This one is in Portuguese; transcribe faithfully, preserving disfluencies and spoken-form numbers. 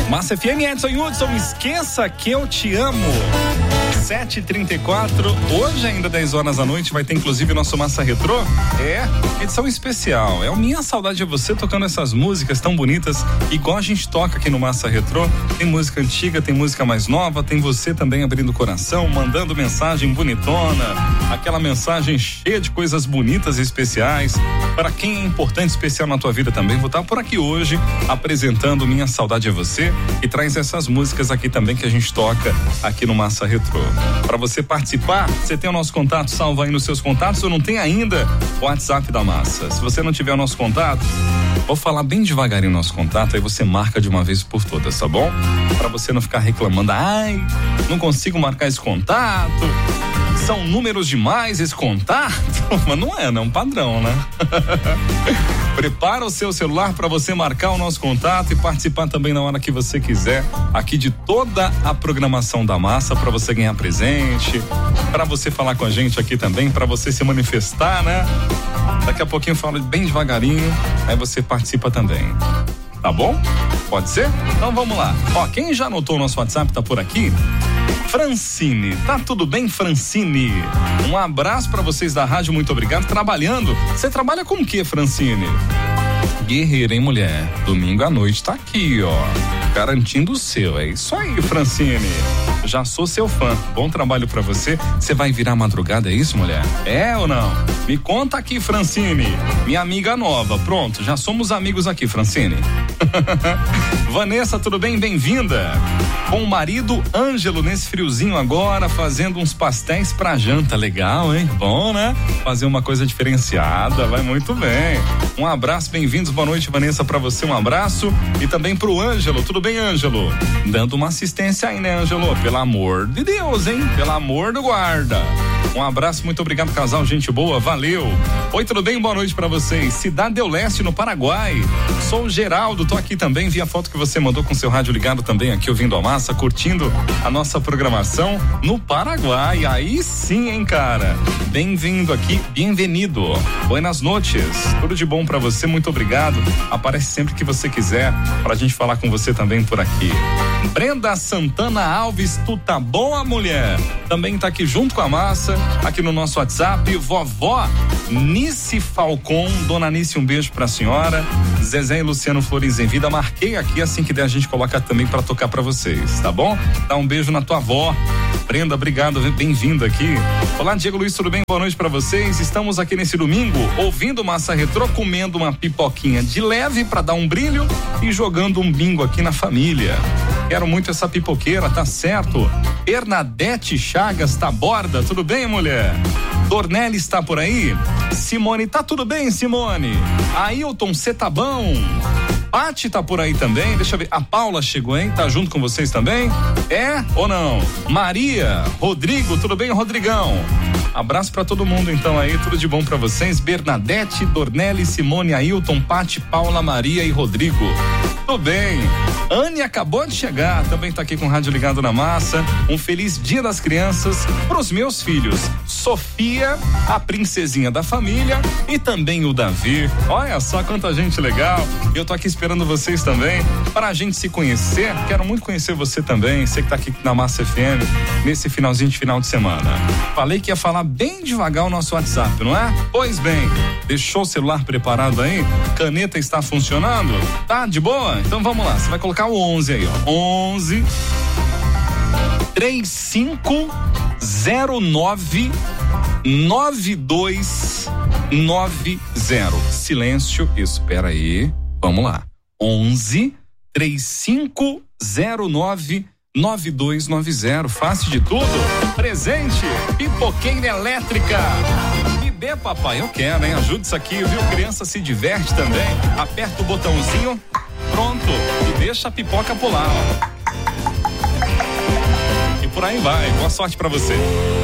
Massa F M, Edson Hudson, esqueça que eu te amo. sete e trinta e quatro, hoje ainda dez horas da noite vai ter inclusive o nosso Massa Retrô, é edição especial, é o Minha Saudade é Você, tocando essas músicas tão bonitas, igual a gente toca aqui no Massa Retrô. Tem música antiga, tem música mais nova, tem você também abrindo o coração, mandando mensagem bonitona, aquela mensagem cheia de coisas bonitas e especiais, para quem é importante, especial na tua vida também. Vou estar por aqui hoje apresentando Minha Saudade é Você, e traz essas músicas aqui também que a gente toca aqui no Massa Retrô. Para você participar, você tem o nosso contato salvo aí nos seus contatos ou não tem ainda? O WhatsApp da Massa. Se você não tiver o nosso contato, vou falar bem devagarinho o nosso contato, aí você marca de uma vez por todas, tá bom? Para você não ficar reclamando, ai, não consigo marcar esse contato, são números demais esse contato, mas não é, não é um padrão, né? Prepara o seu celular para você marcar o nosso contato e participar também na hora que você quiser aqui de toda a programação da Massa, para você ganhar presente, para você falar com a gente aqui também, para você se manifestar, né? Daqui a pouquinho eu falo bem devagarinho, aí você participa também. Tá bom? Pode ser? Então vamos lá. Ó, quem já anotou o nosso WhatsApp tá por aqui? Francine, tá tudo bem, Francine? Um abraço pra vocês da rádio, muito obrigado. Trabalhando, você trabalha com o que, Francine? Guerreira, hein, mulher? Domingo à noite tá aqui, ó, garantindo o seu, é isso aí, Francine. Já sou seu fã, bom trabalho pra você. Você vai virar madrugada, é isso, mulher? É ou não? Me conta aqui, Francine, minha amiga nova. Pronto, já somos amigos aqui, Francine. Vanessa, tudo bem? Bem-vinda. Com o marido Ângelo nesse friozinho agora, fazendo uns pastéis pra janta. Legal, hein? Bom, né? Fazer uma coisa diferenciada, vai muito bem. Um abraço, bem-vindos, boa noite, Vanessa, pra você, um abraço. E também pro Ângelo, tudo bem, Ângelo? Dando uma assistência aí, né, Ângelo? Pelo amor de Deus, hein? Pelo amor do guarda. Um abraço, muito obrigado, casal, gente boa, valeu. Oi, tudo bem? Boa noite pra vocês. Cidade del Leste, no Paraguai. Sou o Geraldo, tô aqui também, vi a foto que você mandou com seu rádio ligado também aqui, ouvindo a Massa, curtindo a nossa programação no Paraguai. Aí sim, hein, cara? Bem-vindo aqui, bem-vindo. Buenas noches, tudo de bom pra você, muito obrigado. Aparece sempre que você quiser pra gente falar com você também por aqui. Brenda Santana Alves, tu tá boa, mulher? Também tá aqui junto com a Massa, aqui no nosso WhatsApp. Vovó Nice Falcon, dona Nice, um beijo pra senhora. Zezé e Luciano Flores em vida, marquei aqui, assim que der a gente coloca também pra tocar pra vocês, tá bom? Dá um beijo na tua avó. Brenda, obrigado, bem-vindo aqui. Olá, Diego Luiz, tudo bem? Boa noite pra vocês. Estamos aqui nesse domingo, ouvindo Massa Retrô, comendo uma pipoquinha de leve pra dar um brilho e jogando um bingo aqui na família. Quero muito essa pipoqueira, tá certo? Bernadette Chagas Taborda, tudo bem, mulher? Dornelli está por aí? Simone, tá tudo bem, Simone? Ailton, cê tá bom? Pati tá por aí também, deixa eu ver, a Paula chegou, hein? Tá junto com vocês também? É ou não? Maria, Rodrigo, tudo bem, Rodrigão? Abraço pra todo mundo então aí, tudo de bom pra vocês. Bernadette, Dornelli, Simone, Ailton, Pati, Paula, Maria e Rodrigo. Tudo bem. Anne acabou de chegar, também tá aqui com o rádio ligado na Massa. Um feliz dia das crianças pros meus filhos, Sofia, a princesinha da família, e também o Davi. Olha só quanta gente legal. Eu tô aqui esperando vocês também, pra gente se conhecer. Quero muito conhecer você também, você que tá aqui na Massa F M, nesse finalzinho de final de semana. Falei que ia falar bem devagar o nosso WhatsApp, não é? Pois bem, deixou o celular preparado aí? Caneta está funcionando? Tá de boa? Então vamos lá, você vai colocar o onze aí, ó. onze trinta e cinco zero nove nove dois nove zero. Silêncio, espera aí. Vamos lá. onze trinta e cinco zero nove nove dois nove zero. Fácil de tudo. Presente, pipoqueira elétrica. Me dê, papai, eu quero, hein? Ajuda isso aqui, viu? Criança se diverte também. Aperta o botãozinho, pronto. E deixa a pipoca pular, ó. E por aí vai. Boa sorte pra você.